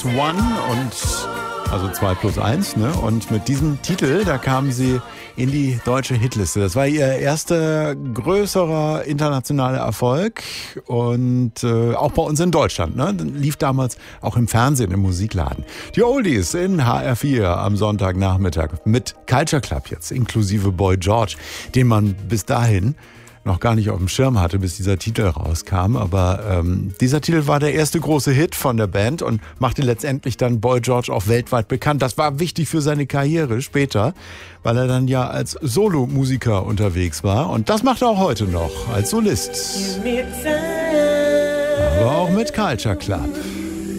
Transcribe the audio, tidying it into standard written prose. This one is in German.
One und also 2 plus 1, ne? Und mit diesem Titel, da kamen sie in die deutsche Hitliste. Das war ihr erster größerer internationaler Erfolg und auch bei uns in Deutschland, ne? Lief damals auch im Fernsehen, im Musikladen. Die Oldies in HR4 am Sonntagnachmittag mit Culture Club jetzt, inklusive Boy George, den man bis dahin noch gar nicht auf dem Schirm hatte, bis dieser Titel rauskam. Aber dieser Titel war der erste große Hit von der Band und machte letztendlich dann Boy George auch weltweit bekannt. Das war wichtig für seine Karriere später, weil er dann ja als Solomusiker unterwegs war. Und das macht er auch heute noch als Solist. Aber auch mit Culture Club.